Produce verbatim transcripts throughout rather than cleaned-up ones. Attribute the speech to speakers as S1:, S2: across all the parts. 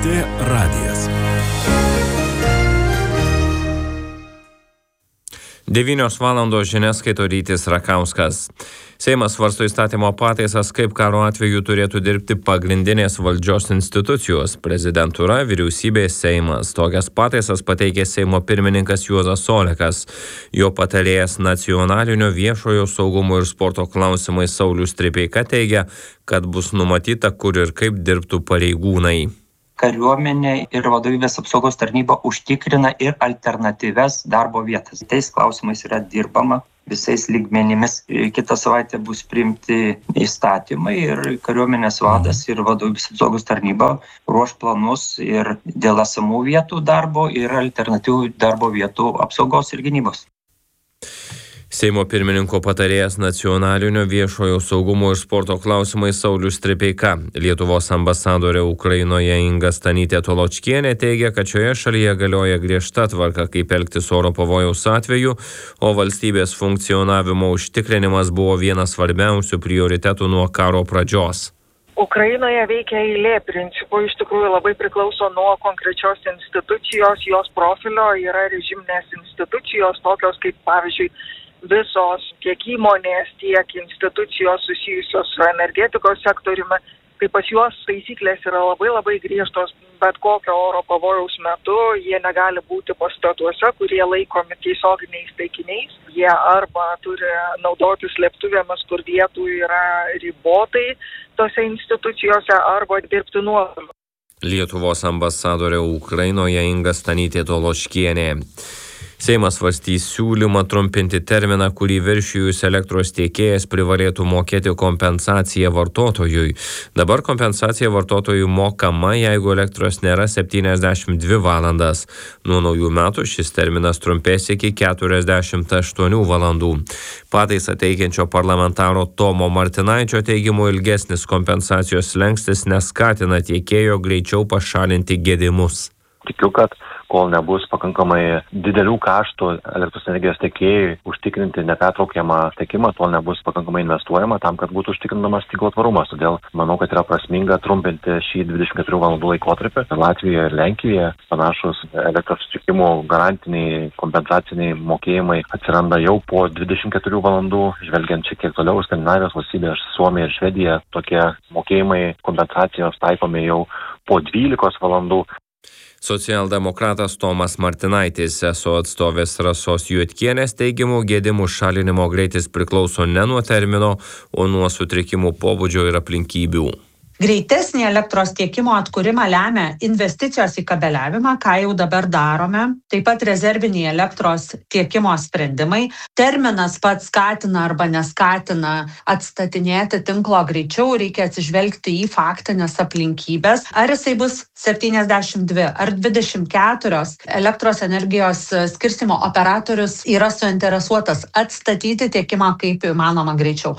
S1: L T radijas. devynios valandos žinias skaito Rytis Rakauskas. Seimas svarsto įstatymo pataisas, kaip karo atveju turėtų dirbti pagrindinės valdžios institucijos – prezidentūra, vyriausybė, Seimas. Tokias pataisas pateikė Seimo pirmininkas Juozas Olekas. Jo patarėjas nacionalinio viešojo saugumo ir sporto klausimais Saulius Stripeika teigia, kad bus numatyta, kur ir kaip dirbtų pareigūnai.
S2: Kariuomenė ir vadovybės apsaugos tarnyba užtikrina ir alternatyvias darbo vietas. Tais klausimais yra dirbama visais lygmenimis. Kitą savaitę bus priimti įstatymai ir kariuomenės vadas ir vadovybės apsaugos tarnyba ruoš planus ir dėl esamų vietų darbo ir alternatyvių darbo vietų apsaugos ir gynybos.
S3: Seimo pirmininko patarėjas nacionalinio viešojo saugumo ir sporto klausimais Saulius Stripeika. Lietuvos ambasadorė Ukrainoje Inga Stanytė Toločkienė teigia, kad šioje šalyje galioja griežta tvarka, kaip elgtis oro pavojaus atveju, o valstybės funkcionavimo užtikrinimas buvo vienas svarbiausių prioritetų nuo karo pradžios.
S4: Ukrainoje veikia eilė principų, iš tikrųjų labai priklauso nuo konkrečios institucijos, jos profilio. Yra režiminės institucijos, tokios kaip pavyzdžiui visos tiek įmonės, tiek institucijos susijusios su energetikos sektoriumi. Tai pas juos taisyklės yra labai labai griežtos, bet kokio oro pavojaus metu jie negali būti pastatuose, kurie laikomi tiesioginiais taikiniais. Jie arba turi naudotis slėptuvėmis, kur vietų yra ribotai tose institucijose, arba dirbti nuotoliu.
S3: Lietuvos ambasadorė Ukrainoje Inga Stanytė Toločkienė. Seimas svarstys siūlymą trumpinti terminą, kurį viršijus elektros tiekėjas privalėtų mokėti kompensaciją vartotojui. Dabar kompensacija vartotojui mokama, jeigu elektros nėra septyniasdešimt dvi valandas. Nuo naujų metų šis terminas trumpės iki keturiasdešimt aštuonių valandų. Pataisą teikiančio parlamentaro Tomo Martinaičio teigimu ilgesnis kompensacijos slenkstis neskatina tiekėjo greičiau pašalinti gedimus.
S5: Tikiu, kad kol nebus pakankamai didelių kaštų elektros energijos tiekėjai užtikrinti nepertraukiamą tiekimą, tol nebus pakankamai investuojama tam, kad būtų užtikrinamas tinklo tvarumas. Todėl manau, kad yra prasminga trumpinti šį dvidešimt keturių valandų laikotarpį. Latvijoje ir Lenkijoje panašus elektros sutrikimų garantiniai kompensaciniai mokėjimai atsiranda jau po dvidešimt keturių valandų. Žvelgiant šiek tiek toliau, Skandinavijos valstybės, Suomija ir Švedija, tokie mokėjimai kompensacijos taikomi jau po dvylikos valandų.
S3: Socialdemokratas Tomas Martinaitis, eso atstovės Rasos Juodkienės teigimu, gedimų šalinimo greitis priklauso ne nuo termino, o nuo sutrikimų pobūdžio ir aplinkybių.
S6: Greitesnį elektros tiekimo atkūrimą lemia investicijos į kabeliavimą, ką jau dabar darome, taip pat rezerviniai elektros tiekimo sprendimai. Terminas pats skatina arba neskatina atstatinėti tinklo greičiau, reikia atsižvelgti į faktinės aplinkybės. Ar jisai bus septyniasdešimt dvi ar dvidešimt keturios, elektros energijos skirstymo operatorius yra suinteresuotas atstatyti tiekimą kaip įmanoma greičiau.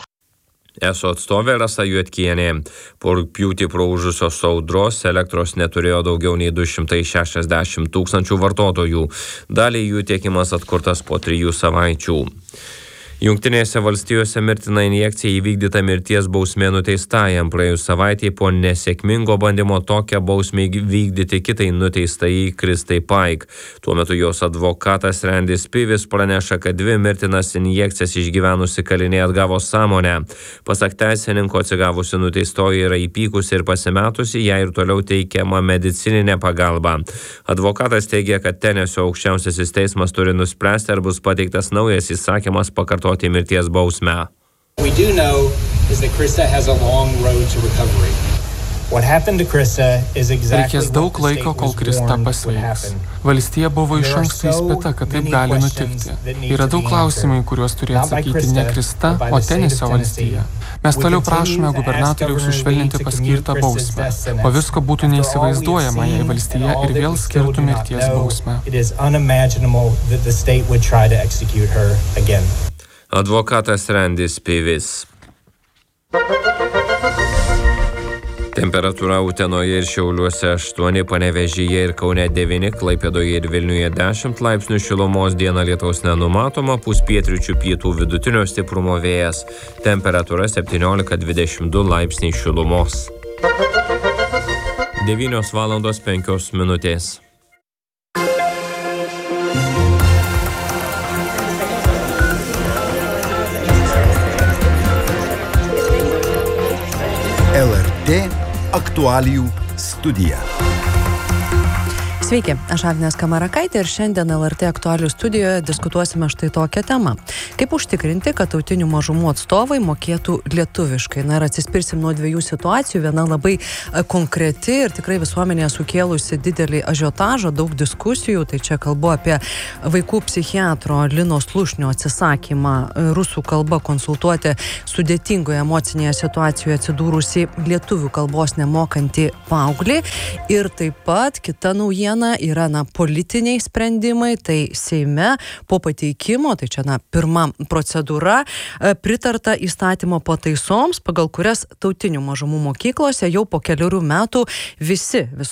S3: Eso atstovė Rasa Juodkienė. Po rugpjūtį praūžusios audros elektros neturėjo daugiau nei du šimtai šešiasdešimt tūkstančių vartotojų. Daliai jų tiekimas atkurtas po trijų savaičių. Jungtinėse valstijose mirtina injekcija įvykdyta mirties bausmė nuteistajam praėjus savaitei po nesėkmingo bandymo tokią bausmę vykdyti kitai nuteistajai Kristai Pike. Tuo metu jos advokatas Randis Pivis praneša, kad dvi mirtinas injekcijas išgyvenusi kalinė atgavo sąmonę. Pasak teisininko, atsigavusi nuteistoji yra įpykusi ir pasimetusi, jai ir toliau teikiama medicininė pagalba. Advokatas teigia, kad Tenesio aukščiausiasis teismas turi nuspręsti, ar bus pateiktas naujas įsakymas pakartoti mirties bausmę.
S7: We do know is that Krista has a long road to recovery.
S8: Reikės daug laiko, kol Krista pasveiks. Valstija buvo iš anksto įspėta, kad taip gali nutikti. Yra daug klausimų, į kuriuos turi atsakyti ne Krista, o Tenesio valstija. Mes toliau prašome gubernatoriaus sušvelninti paskirtą bausmę, o visko būtų neįsivaizduojama, jei valstija ir vėl skirtų mirties bausmę.
S3: Advokatas Randis Pivis. Temperatūra Utenoje ir Šiauliuose aštuoni, Panevėžyje ir Kaune devyni, Klaipėdoje ir Vilniuje dešimt laipsnių šilumos, dieną lietaus nenumatoma, pūs pietryčių pietų vidutinio stiprumo vėjas. Temperatūra septyniolika dvidešimt du laipsniai šilumos.
S1: devynios valandos penkios minutės.
S9: L R T aktualijų studija.
S10: Sveiki, aš Agnės Kamarakaitė ir šiandien L R T aktualijų studijoje diskutuosime štai tokią temą. Kaip užtikrinti, kad tautinių mažumų atstovai mokėtų lietuviškai? Na ir atsispirsim nuo dviejų situacijų. Viena labai konkreti ir tikrai visuomenėje sukėlusi didelį ažiotažą, daug diskusijų. Tai čia kalbu apie vaikų psichiatro Lino Slušnio atsisakymą rusų kalba konsultuoti sudėtingoje emocinėje situacijoje atsidūrusi lietuvių kalbos nemokantį paauglį. Ir taip pat kita naujiena yra na, politiniai sprendimai, tai Seime po pateikimo, tai čia na, pirma procedūra, pritarta įstatymo pataisoms, pagal kurias tautinių mažumų mokyklose jau po keliarių metų visi visoje